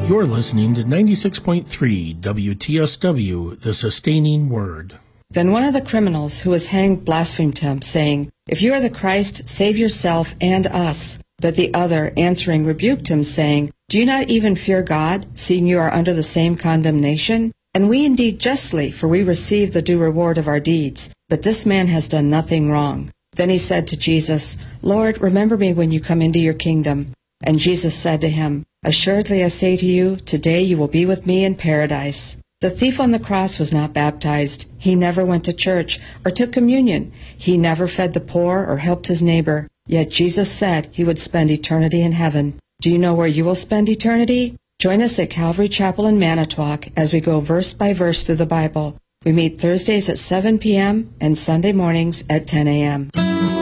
You're listening to 96.3 WTSW, The Sustaining Word. Then one of the criminals who was hanged blasphemed him, saying, "If you are the Christ, save yourself and us." But the other, answering, rebuked him, saying, "Do you not even fear God, seeing you are under the same condemnation? And we indeed justly, for we receive the due reward of our deeds. But this man has done nothing wrong." Then he said to Jesus, "Lord, remember me when you come into your kingdom." And Jesus said to him, "Assuredly I say to you, today you will be with me in paradise." The thief on the cross was not baptized. He never went to church or took communion. He never fed the poor or helped his neighbor. Yet Jesus said he would spend eternity in heaven. Do you know where you will spend eternity? Join us at Calvary Chapel in Manitowoc as we go verse by verse through the Bible. We meet Thursdays at 7 p.m. and Sunday mornings at 10 a.m.